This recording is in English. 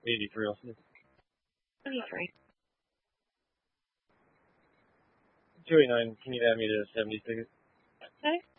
83 also. 83. 289, can you add me to 70 tickets? Okay.